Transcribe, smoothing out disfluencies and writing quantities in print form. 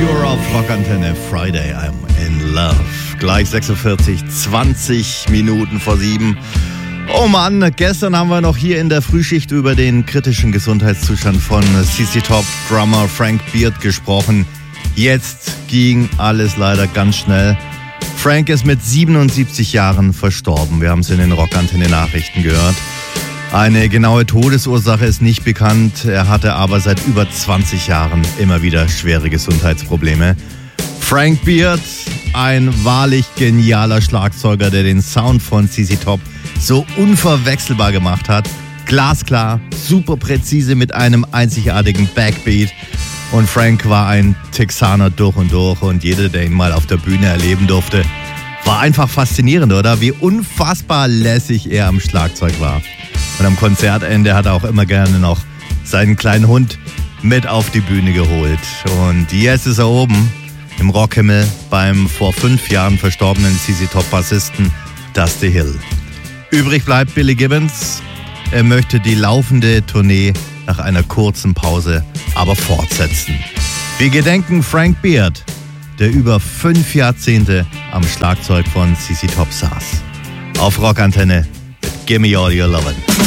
Cure auf Rockantenne. Friday, I'm in love. Gleich 20 Minuten vor 7. Oh Mann, gestern haben wir noch hier in der Frühschicht über den kritischen Gesundheitszustand von ZZ Top Drummer Frank Beard gesprochen. Jetzt ging alles leider ganz schnell. Frank ist mit 77 Jahren verstorben. Wir haben es in den Rockantenne-Nachrichten gehört. Eine genaue Todesursache ist nicht bekannt. Er hatte aber seit über 20 Jahren immer wieder schwere Gesundheitsprobleme. Frank Beard, ein wahrlich genialer Schlagzeuger, der den Sound von ZZ Top so unverwechselbar gemacht hat. Glasklar, super präzise mit einem einzigartigen Backbeat. Und Frank war ein Texaner durch und durch und jeder, der ihn mal auf der Bühne erleben durfte, war einfach faszinierend, oder? Wie unfassbar lässig er am Schlagzeug war. Und am Konzertende hat er auch immer gerne noch seinen kleinen Hund mit auf die Bühne geholt. Und jetzt ist er oben im Rockhimmel beim vor 5 Jahren verstorbenen ZZ Top-Bassisten Dusty Hill. Übrig bleibt Billy Gibbons. Er möchte die laufende Tournee nach einer kurzen Pause aber fortsetzen. Wir gedenken Frank Beard, der über 5 Jahrzehnte am Schlagzeug von ZZ Top saß. Auf Rockantenne mit Gimme All Your Lovin'.